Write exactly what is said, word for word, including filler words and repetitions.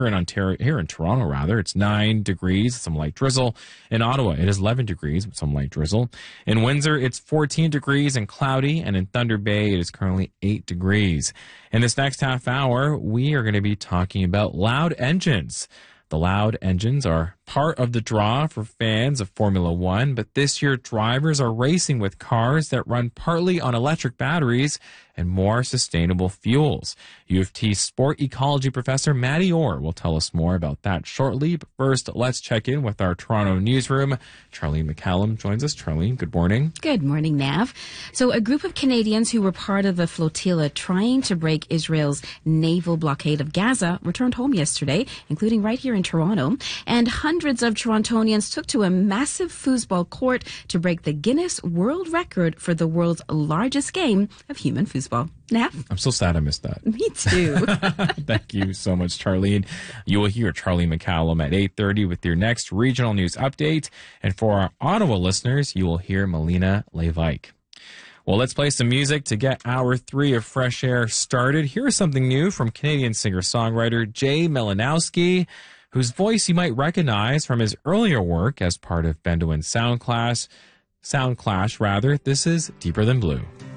Here in Ontario, here in Toronto, rather, it's nine degrees, some light drizzle. In Ottawa, it is eleven degrees with some light drizzle. In Windsor, it's fourteen degrees and cloudy. And in Thunder Bay, it is currently eight degrees. In this next half hour, we are going to be talking about loud engines. The loud engines are part of the draw for fans of Formula One, but this year drivers are racing with cars that run partly on electric batteries and more sustainable fuels. U of T sport ecology professor Maddie Orr will tell us more about that shortly. But first, let's check in with our Toronto newsroom. Charlene McCallum joins us. Charlene, good morning. Good morning, Nav. So a group of Canadians who were part of a flotilla trying to break Israel's naval blockade of Gaza returned home yesterday, including right here in Toronto. And hundreds of Torontonians took to a massive foosball court to break the Guinness World Record for the world's largest game of human foosball. Nav? I'm so sad I missed that. Me too. Thank you so much, Charlene. You will hear Charlene McCallum at eight thirty with your next regional news update. And for our Ottawa listeners, you will hear Melina Levike. Well, let's play some music to get hour three of Fresh Air started. Here is something new from Canadian singer-songwriter Jay Melanowski, whose voice you might recognize from his earlier work as part of Bendowin's Sound Clash. Sound Clash, rather. This is Deeper Than Blue.